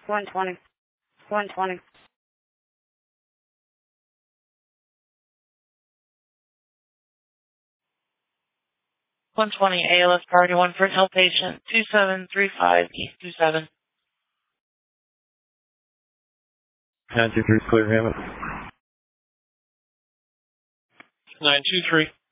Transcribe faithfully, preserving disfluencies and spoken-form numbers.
one twenty. one twenty. one twenty A L S Priority one for an patient two seven three five East two seven. nine two three, clear Hammond. nine two three.